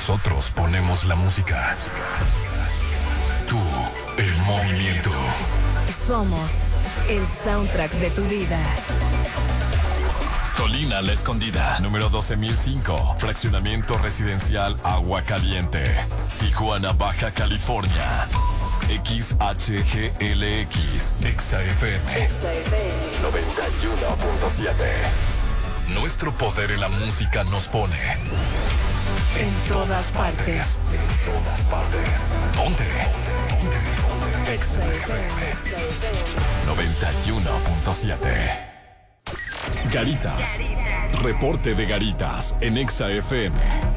Nosotros ponemos la música. Tú, el movimiento. Somos el soundtrack de tu vida. Colina La Escondida, número 12005, fraccionamiento residencial Agua Caliente, Tijuana, Baja California. XHGLX, XFM 91.7. Nuestro poder en la música nos pone en todas partes. En todas partes. Ponte. XFM 91.7. Garitas. Reporte de Garitas en Exa FM.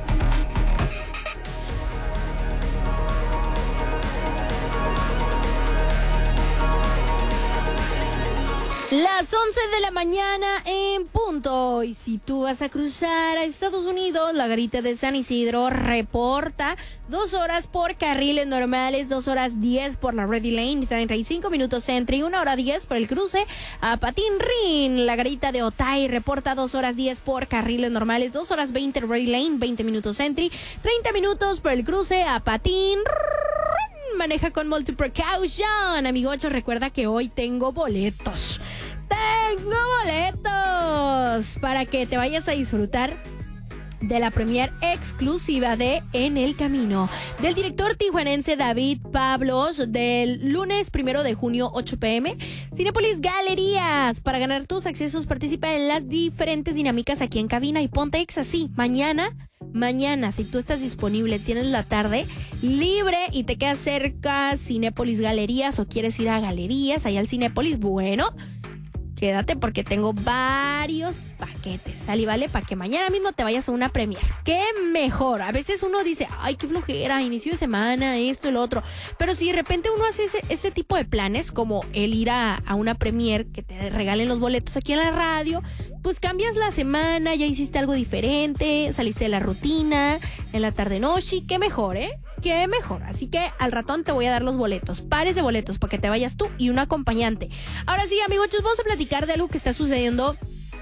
Las 11 de la mañana en punto. Y si tú vas a cruzar a Estados Unidos, la Garita de San Isidro reporta 2 horas por carriles normales, 2 horas 10 por la Ready Lane, 35 minutos Entry, 1 hora 10 por el cruce a Patín Rin. La Garita de Otay reporta 2 horas 10 por carriles normales, 2 horas 20 Ready Lane, 20 minutos Entry, 30 minutos por el cruce a Patín Rin. Maneja con multiple precaution. Amigocho, recuerda que hoy tengo boletos. Tengo boletos para que te vayas a disfrutar de la premier exclusiva de En el Camino, del director tijuanense David Pablos, del lunes 1 de junio, 8 p.m. Cinépolis Galerías. Para ganar tus accesos, participa en las diferentes dinámicas aquí en cabina y ponte Exa. Sí, mañana, si tú estás disponible, tienes la tarde libre y te quedas cerca Cinépolis Galerías o quieres ir a Galerías, allá al Cinépolis, bueno, quédate porque tengo varios paquetes, ¿sale? Vale, para que mañana mismo te vayas a una premier. ¡Qué mejor! A veces uno dice, ay, qué flojera, inicio de semana, esto y lo otro. Pero si de repente uno hace este tipo de planes, como el ir a una premier, que te regalen los boletos aquí en la radio, pues cambias la semana, ya hiciste algo diferente, saliste de la rutina, en la tarde-noche, qué mejor, ¿eh? Qué mejor. Así que al ratón te voy a dar los boletos, pares de boletos para que te vayas tú y un acompañante. Ahora sí, amigos, vamos a platicar de algo que está sucediendo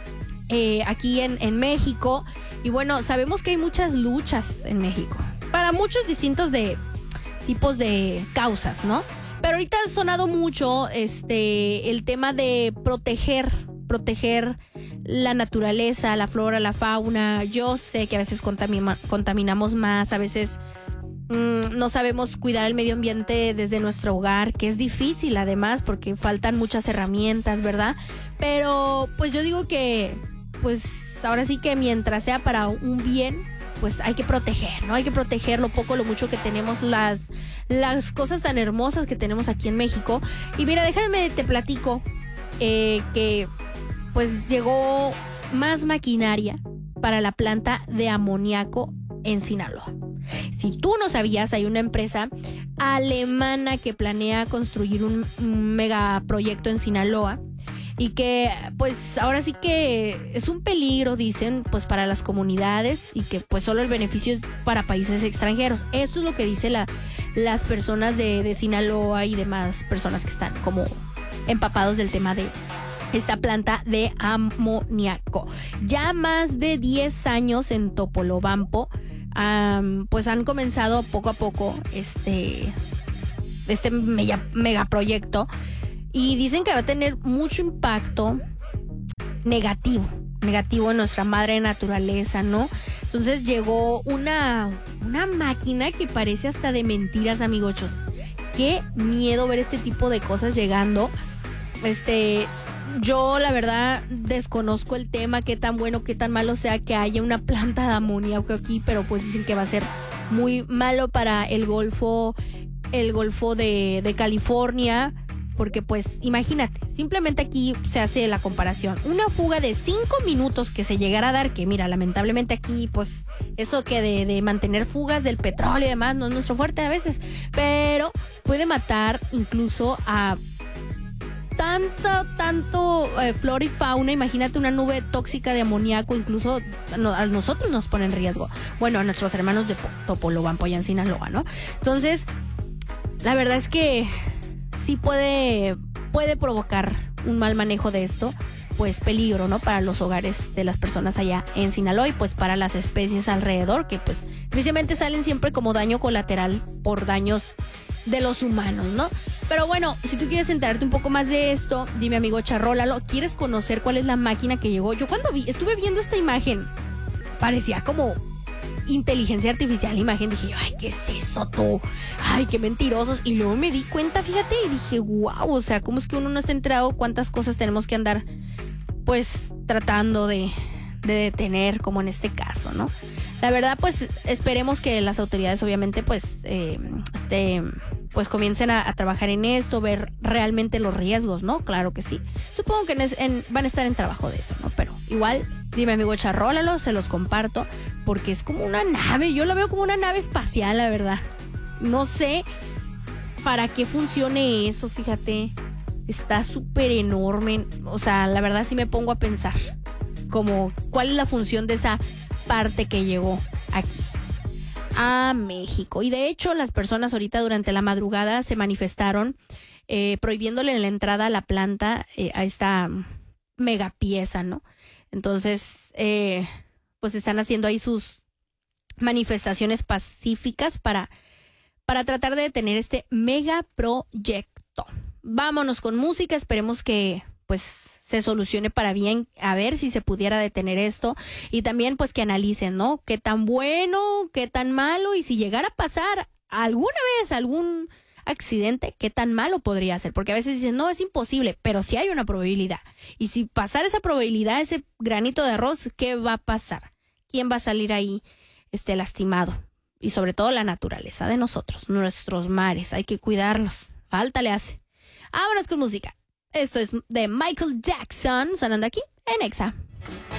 aquí en México. Y bueno, sabemos que hay muchas luchas en México para muchos distintos tipos de causas, ¿no? Pero ahorita ha sonado mucho el tema de proteger la naturaleza, la flora, la fauna. Yo sé que a veces contaminamos más, a veces no sabemos cuidar el medio ambiente desde nuestro hogar, que es difícil además porque faltan muchas herramientas, ¿verdad? Pero pues yo digo que pues ahora sí que mientras sea para un bien, pues hay que proteger, ¿no? Hay que proteger lo poco, lo mucho que tenemos, las cosas tan hermosas que tenemos aquí en México. Y mira, déjame te platico que pues llegó más maquinaria para la planta de amoníaco en Sinaloa. Si tú no sabías, hay una empresa alemana que planea construir un megaproyecto en Sinaloa y que pues ahora sí que es un peligro, dicen, pues para las comunidades y que pues solo el beneficio es para países extranjeros. Eso es lo que dicen las personas de Sinaloa y demás personas que están como empapados del tema de esta planta de amoníaco. Ya más de 10 años en Topolobampo, pues han comenzado poco a poco este megaproyecto y dicen que va a tener mucho impacto negativo en nuestra madre naturaleza, ¿no? Entonces llegó una máquina que parece hasta de mentiras, amigochos. Qué miedo ver este tipo de cosas llegando. Yo la verdad desconozco el tema, qué tan bueno, qué tan malo sea que haya una planta de amoníaco aquí, pero pues dicen que va a ser muy malo para el Golfo de California, porque pues imagínate, simplemente aquí se hace la comparación, una fuga de 5 minutos que se llegara a dar, que mira, lamentablemente aquí pues eso que de mantener fugas del petróleo y demás no es nuestro fuerte a veces, pero puede matar incluso a tanto flora y fauna. Imagínate una nube tóxica de amoníaco, incluso a nosotros nos pone en riesgo. Bueno, a nuestros hermanos de Topolobampo allá en Sinaloa, ¿no? Entonces, la verdad es que sí puede provocar un mal manejo de esto, pues peligro, ¿no? Para los hogares de las personas allá en Sinaloa y pues para las especies alrededor, que pues Tristemente salen siempre como daño colateral por daños de los humanos, ¿no? Pero bueno, si tú quieres enterarte un poco más de esto, dime, amigo Charrólalo, ¿quieres conocer cuál es la máquina que llegó? Yo cuando estuve viendo esta imagen, parecía como inteligencia artificial la imagen. Dije, ay, ¿qué es eso, tú? Ay, qué mentirosos. Y luego me di cuenta, fíjate, y dije, wow, o sea, ¿cómo es que uno no está enterado cuántas cosas tenemos que andar, pues, tratando de detener, como en este caso, ¿no? La verdad, pues, esperemos que las autoridades, obviamente, pues, pues comiencen a trabajar en esto, ver realmente los riesgos, ¿no? Claro que sí. Supongo que van a estar en trabajo de eso, ¿no? Pero igual, dime, amigo Charrólalo, se los comparto, porque es como una nave, yo la veo como una nave espacial, la verdad. No sé para qué funcione eso, fíjate. Está súper enorme. O sea, la verdad sí me pongo a pensar como cuál es la función de esa parte que llegó aquí a México. Y de hecho, las personas ahorita durante la madrugada se manifestaron prohibiéndole la entrada a la planta, a esta megapieza, ¿no? Entonces, pues están haciendo ahí sus manifestaciones pacíficas para tratar de detener este megaproyecto. Vámonos con música, esperemos que pues se solucione para bien, a ver si se pudiera detener esto, y también pues que analicen, ¿no? Qué tan bueno, qué tan malo, y si llegara a pasar alguna vez algún accidente, qué tan malo podría ser, porque a veces dicen, no, es imposible, pero sí hay una probabilidad, y si pasara esa probabilidad, ese granito de arroz, ¿qué va a pasar? ¿Quién va a salir ahí lastimado? Y sobre todo la naturaleza de nosotros, nuestros mares, hay que cuidarlos, falta le hace. Vámonos con música. Esto es de Michael Jackson, sonando aquí en Exa.